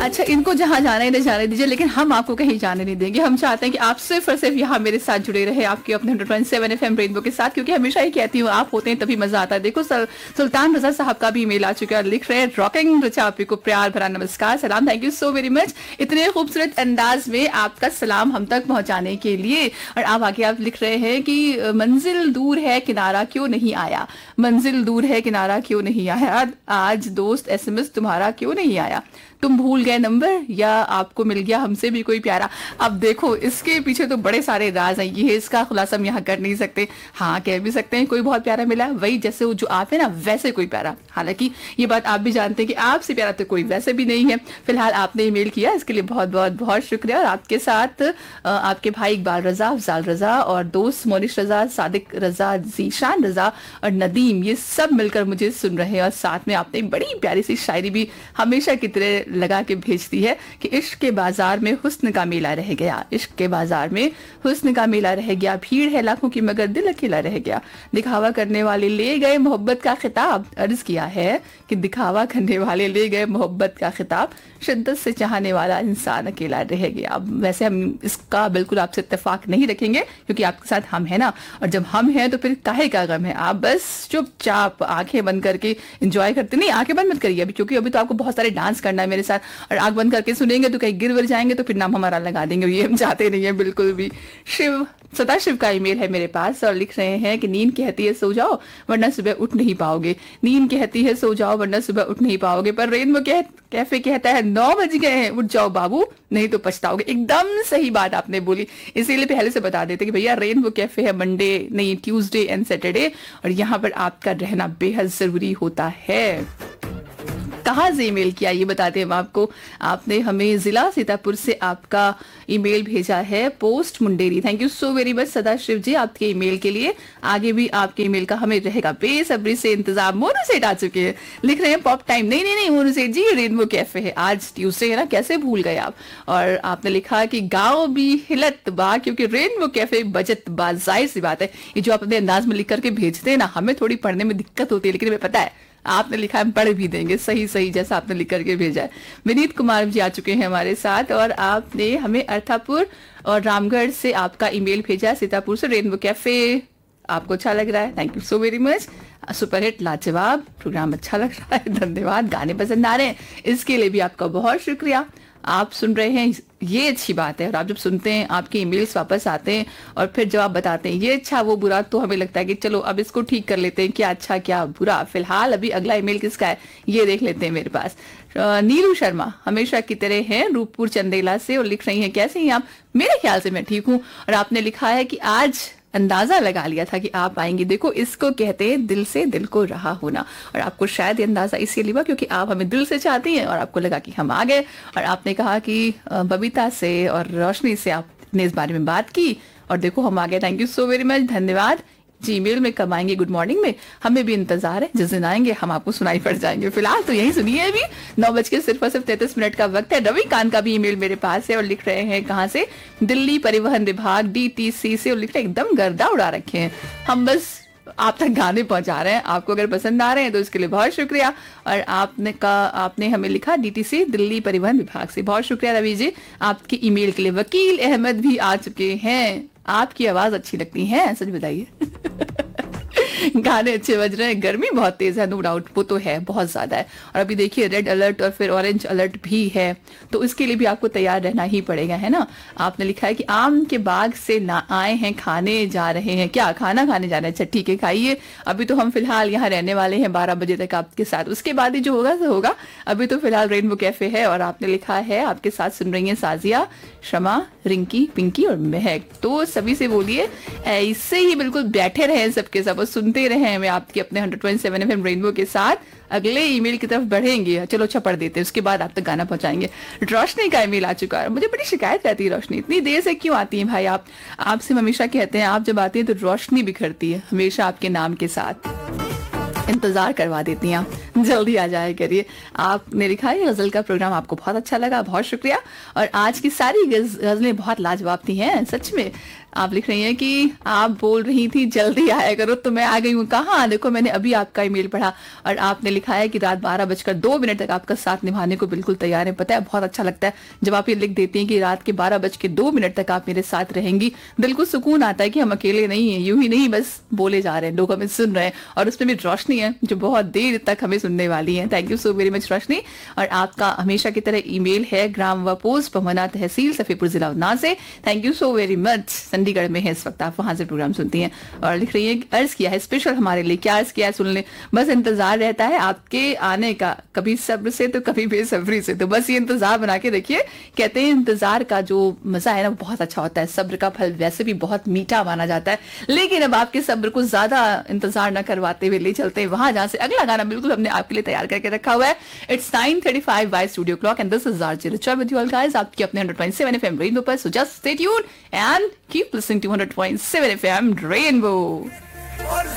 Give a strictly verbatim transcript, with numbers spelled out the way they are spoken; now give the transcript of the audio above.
अच्छा, इनको जहाँ जाना है इन्हें जाने दीजिए, लेकिन हम आपको कहीं जाने नहीं देंगे। हम चाहते हैं कि आप सिर्फ और सिर्फ यहाँ मेरे साथ जुड़े रहे, आपके अपने hundred point seven F M rainbow के साथ, क्योंकि हमेशा ही कहती हूँ आप होते हैं तभी मजा आता है। देखो सुल्तान रजा साहब का भी ईमेल आ चुका है, लिख रहे हैं रॉकिंग रचा आपी को प्यार भरा नमस्कार सलाम, thank you so very much इतने खूबसूरत अंदाज में आपका सलाम हम तक पहुंचाने के लिए। और आप आगे आप लिख रहे हैं कि मंजिल दूर है किनारा क्यों नहीं आया, मंजिल दूर है किनारा क्यों नहीं आया, आज दोस्त एसएमएस तुम्हारा क्यों नहीं आया, तुम भूल गए नंबर या आपको मिल गया हमसे भी कोई प्यारा। अब देखो इसके पीछे तो बड़े सारे राज हैं, ये इसका खुलासा हम यहाँ कर नहीं सकते। हाँ कह भी सकते हैं कोई बहुत प्यारा मिला, वही जैसे वो जो आप है ना वैसे कोई प्यारा। हालांकि ये बात आप भी जानते हैं कि आपसे प्यारा तो कोई वैसे भी नहीं है। फिलहाल आपने ईमेल किया इसके लिए बहुत बहुत बहुत शुक्रिया। और आपके साथ आपके भाई इकबाल रजा, अफजाल रजा और दोस्त मोनिश रजा, सादिक रजा, जीशान रजा और नदीम, ये सब मिलकर मुझे सुन रहे हैं। और साथ में आपने बड़ी प्यारी सी शायरी भी हमेशा की तरह लगा के भेजती है कि इश्क के बाजार में हुस्न का मेला रह गया, इश्क के बाजार में हुस्न का मेला रह गया, भीड़ है लाखों की मगर दिल अकेला रह गया, दिखावा करने वाले ले गए मोहब्बत का खिताब। अर्ज किया है कि दिखावा करने वाले ले गए मोहब्बत का खिताब, शिद्दत से चाहने वाला इंसान अकेला रह गया। अब वैसे हम इसका बिल्कुल आपसे इत्तेफाक नहीं रखेंगे क्योंकि आपके साथ हम है ना, और जब हम हैं तो फिर काहे का गम है। आप बस चुपचाप आंखें बंद करके एंजॉय करते, नहीं आंखें बंद मत करिए अभी, क्योंकि अभी तो आपको बहुत सारे डांस करना है मेरे साथ, और आंख बंद करके सुनेंगे तो कहीं गिर वर जाएंगे तो फिर नाम हमारा लगा देंगे, ये हम चाहते नहीं है बिल्कुल भी। शिव सदा शिव का ईमेल है मेरे पास और लिख रहे हैं कि नींद कहती है सो जाओ वरना सुबह उठ नहीं पाओगे, नींद कहती है सो जाओ वरना सुबह उठ नहीं पाओगे, पर रेनबो कह, कैफे कहता है नौ बज गए हैं उठ जाओ बाबू नहीं तो पछताओगे। एकदम सही बात आपने बोली, इसीलिए पहले से बता देते कि भैया रेनबो कैफे है मंडे नहीं ट्यूसडे एंड सैटरडे, और यहाँ पर आपका रहना बेहद जरूरी होता है। कहाँ से ईमेल किया ये बताते हैं हम आपको। आपने हमें जिला सीतापुर से आपका ईमेल भेजा है, post मुंडेरी। Thank you so very much Sadashiv जी आपके ईमेल के लिए। आगे भी आपके ईमेल का हमें रहेगा बेसब्री से इंतजार। मोनू सेठ आ चुके हैं, लिख रहे हैं पॉप टाइम। नहीं नहीं नहीं मोनू सेठ जी रेनबो कैफे है, आज ट्यूसडे है ना, कैसे भूल गए आप। और आपने लिखा कि गाँव भी हिलत बा क्योंकि रेनबो कैफे बजट बा। जाहिर सी बात है ये जो आप अपने अंदाज में लिख करके भेजते हैं ना, हमें थोड़ी पढ़ने में दिक्कत होती है, लेकिन हमें पता है आपने लिखा है हम पढ़ भी देंगे सही सही जैसा आपने लिख करके भेजा है। विनीत कुमार जी आ चुके हैं हमारे साथ और आपने हमें अर्थापुर और रामगढ़ से आपका ईमेल भेजा है, सीतापुर से रेनबो कैफे आपको अच्छा लग रहा है, thank you so very much. Superhit लाजवाब प्रोग्राम अच्छा लग रहा है, धन्यवाद। गाने पसंद आ रहे हैं इसके लिए भी आपका बहुत शुक्रिया। आप सुन रहे हैं ये अच्छी बात है, और आप जब सुनते हैं आपके ईमेल्स वापस आते हैं और फिर जब आप बताते हैं ये अच्छा वो बुरा, तो हमें लगता है कि चलो अब इसको ठीक कर लेते हैं, क्या अच्छा क्या बुरा। फिलहाल अभी अगला ईमेल किसका है ये देख लेते हैं मेरे पास। नीलू शर्मा हमेशा की तरह हैं रूपपुर चंदेला से और लिख रही हैं कैसे हैं आप। मेरे ख्याल से मैं ठीक हूँ, और आपने लिखा है कि आज अंदाजा लगा लिया था कि आप आएंगे। देखो इसको कहते हैं दिल से दिल को रहा होना, और आपको शायद ये अंदाजा इसलिए लिया क्योंकि आप हमें दिल से चाहती हैं और आपको लगा कि हम आ गए। और आपने कहा कि बबीता से और रोशनी से आपने इस बारे में बात की और देखो हम आ गए। Thank you so very much, धन्यवाद। जी मेल में कब आएंगे गुड मॉर्निंग में, हमें भी इंतजार है, जिस दिन आएंगे हम आपको सुनाई पड़ जाएंगे। फिलहाल तो यही सुनिए, अभी नौ बज के सिर्फ और सिर्फ तैंतीस मिनट का वक्त है। रविकांत का भी ईमेल मेरे पास है और लिख रहे हैं कहाँ से, दिल्ली परिवहन विभाग डीटीसी से, और लिख रहे हैं एकदम गर्दा उड़ा रखे हैं, हम बस आप तक गाने पहुंचा रहे हैं। आपको अगर पसंद आ रहे हैं तो इसके लिए बहुत शुक्रिया। और आपने का आपने हमें लिखा डीटीसी दिल्ली परिवहन विभाग से, बहुत शुक्रिया रवि जी आपकी ईमेल के लिए। वकील अहमद भी आ चुके हैं, आपकी आवाज अच्छी लगती है सच बताइए। गाने अच्छे बज रहे हैं, गर्मी बहुत तेज है नो डाउट, वो तो है बहुत ज्यादा है। और अभी देखिए रेड अलर्ट और फिर ऑरेंज अलर्ट भी है, तो इसके लिए भी आपको तैयार रहना ही पड़ेगा है ना। आपने लिखा है कि आम के बाग से ना आए हैं खाने जा रहे हैं, क्या खाना खाने जा रहे हैं, अच्छा ठीक है खाइए। अभी तो हम फिलहाल यहाँ रहने वाले हैं बारह बजे तक आपके साथ, उसके बाद ही जो होगा तो होगा। अभी तो फिलहाल रेनबो कैफे है और आपने लिखा है आपके साथ सुन रही है साजिया, शमा, रिंकी, पिंकी और महक। तो सभी से बोलिए ऐसे ही बिल्कुल बैठे रहे सबके सब और सुनते रहे हमें आपके अपने hundred point seven FM rainbow के साथ। अगले ईमेल की तरफ बढ़ेंगे, चलो अच्छा पढ़ देते हैं, उसके बाद आप तक गाना पहुंचाएंगे। रोशनी का ईमेल आ चुका है, मुझे बड़ी शिकायत रहती है रोशनी इतनी देर से क्यों आती है भाई आप। आपसे हमेशा कहते हैं आप जब आती है तो रोशनी बिखरती है हमेशा आपके नाम के साथ, इंतजार करवा देती हैं आप, जल्दी आ जाया करिए। आपने लिखा है गजल का प्रोग्राम आपको बहुत अच्छा लगा, बहुत शुक्रिया। और आज की सारी गजलें बहुत लाजवाब थी हैं सच में। आप लिख रही हैं कि आप बोल रही थी जल्दी आया करो तो मैं आ गई हूँ। कहाँ? देखो मैंने अभी आपका ईमेल पढ़ा और आपने लिखा है कि रात बारह बजकर दो मिनट तक आपका साथ निभाने को बिल्कुल तैयार है। पता है बहुत अच्छा लगता है जब आप ये लिख देती हैं कि रात के बारह बज के दो मिनट तक आप मेरे साथ रहेंगी। दिल को सुकून आता है कि हम अकेले नहीं हैं, यूं ही नहीं बस बोले जा रहे हैं, लोग हमें सुन रहे हैं और उसमें भी रोशनी है जो बहुत देर तक हमें सुनने वाली है। Thank you so very much रोशनी। और आपका हमेशा की तरह ईमेल है ग्राम व पोस्ट पमना तहसील सफीपुर जिला उन्नाव से। Thank you so very much. Chandigarh में है इस वक्त, आप वहां से प्रोग्राम सुनती हैं और लिख रही है अर्ज किया है स्पेशल हमारे लिए। क्या अर्ज किया है सुन ले। बस इंतजार रहता है आपके आने का, कभी सब्र से तो कभी बेसब्री से, तो बस ये इंतजार बना के देखिए। कहते हैं इंतजार का जो मजा है ना बहुत अच्छा होता है, सब्र का फल वैसे भी बहुत मीठा माना जाता है। लेकिन अब आपके सब्र को ज्यादा इंतजार न करवाते हुए ले चलते हैं वहां जहां से अगला गाना बिल्कुल हमने आपके लिए तैयार करके रखा हुआ है। It's nine thirty five by studio clock and this is RJ Richa with you all guys, आपकी अपने hundred point seven FM rainbow पर। So just stay tuned and keep listening two hundred point seven FM rainbow.